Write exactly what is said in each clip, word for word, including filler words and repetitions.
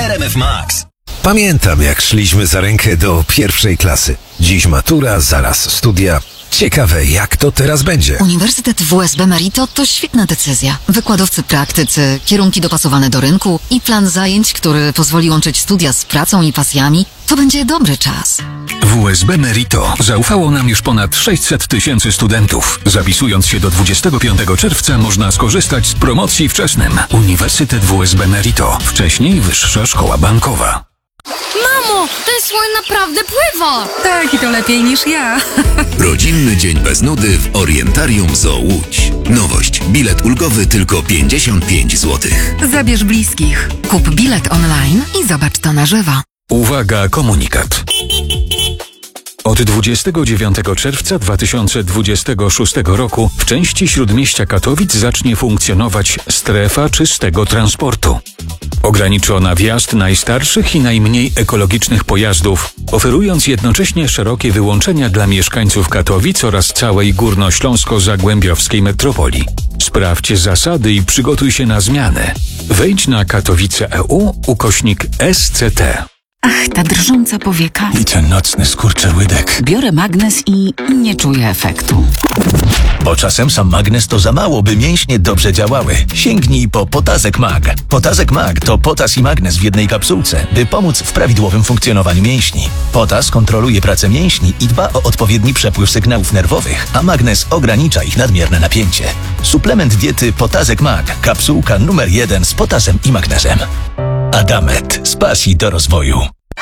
R M F Max. Pamiętam, jak szliśmy za rękę do pierwszej klasy. Dziś matura, zaraz studia. Ciekawe, jak to teraz będzie. Uniwersytet W S B Merito to świetna decyzja. Wykładowcy praktycy, kierunki dopasowane do rynku i plan zajęć, który pozwoli łączyć studia z pracą i pasjami. To będzie dobry czas. W S B Merito zaufało nam już ponad sześćset tysięcy studentów. Zapisując się do dwudziestego piątego czerwca można skorzystać z promocji wczesnym. Uniwersytet W S B Merito. Wcześniej Wyższa Szkoła Bankowa. Mamo, ten słoń naprawdę pływa! Tak, i to lepiej niż ja. Rodzinny dzień bez nudy w Orientarium Zoo Łódź. Nowość. Bilet ulgowy tylko pięćdziesiąt pięć złotych. Zabierz bliskich. Kup bilet online i zobacz to na żywo. Uwaga, komunikat. Od dwudziestego dziewiątego czerwca dwa tysiące dwudziestego szóstego roku w części śródmieścia Katowic zacznie funkcjonować strefa czystego transportu. Ograniczy ona wjazd najstarszych i najmniej ekologicznych pojazdów, oferując jednocześnie szerokie wyłączenia dla mieszkańców Katowic oraz całej górnośląsko-zagłębiowskiej metropolii. Sprawdź zasady i przygotuj się na zmianę. Wejdź na Katowice kropka e u ukośnik S C T. Ach, ta drżąca powieka. I ten nocny skurczyłydek. Biorę magnes i nie czuję efektu. Bo czasem sam magnes to za mało, by mięśnie dobrze działały. Sięgnij po Potazek Mag. Potazek Mag to potas i magnes w jednej kapsułce, by pomóc w prawidłowym funkcjonowaniu mięśni. Potas kontroluje pracę mięśni i dba o odpowiedni przepływ sygnałów nerwowych, a magnes ogranicza ich nadmierne napięcie. Suplement diety Potazek Mag. Kapsułka numer jeden z potasem i magnezem. Adamet. Z pasji do rozwoju.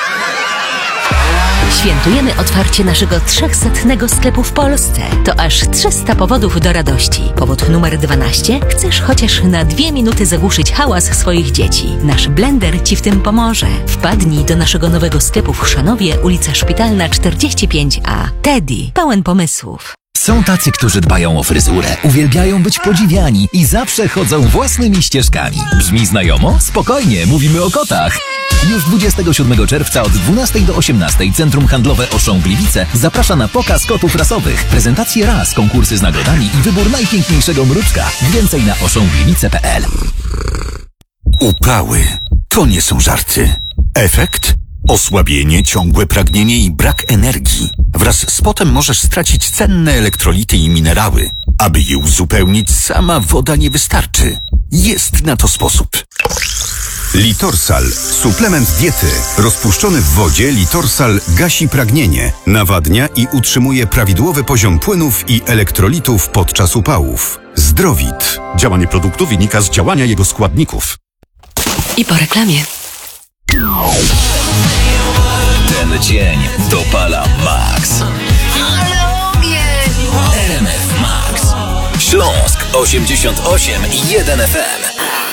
Świętujemy otwarcie naszego trzechsetnego sklepu w Polsce. To aż trzysta powodów do radości. Powód numer dwanaście? Chcesz chociaż na dwie minuty zagłuszyć hałas swoich dzieci. Nasz blender Ci w tym pomoże. Wpadnij do naszego nowego sklepu w Chrzanowie, ulica Szpitalna czterdzieści pięć A. Teddy, pełen pomysłów. Są tacy, którzy dbają o fryzurę, uwielbiają być podziwiani i zawsze chodzą własnymi ścieżkami. Brzmi znajomo? Spokojnie, mówimy o kotach. Już dwudziestego siódmego czerwca od dwunastej do osiemnastej Centrum Handlowe Auchan Gliwice zaprasza na pokaz kotów rasowych, prezentacje ras, konkursy z nagrodami i wybór najpiękniejszego mruczka. Więcej na auchan gliwice kropka p l. Upały to nie są żarty. Efekt? Osłabienie, ciągłe pragnienie i brak energii. Wraz z potem możesz stracić cenne elektrolity i minerały. Aby je uzupełnić, sama woda nie wystarczy. Jest na to sposób. Litorsal. Suplement diety. Rozpuszczony w wodzie Litorsal gasi pragnienie, nawadnia i utrzymuje prawidłowy poziom płynów i elektrolitów podczas upałów. Zdrowit. Działanie produktu wynika z działania jego składników. I po reklamie. Ten dzień dopala Max. R M F Max. Śląsk osiemdziesiąt osiem i jeden F M.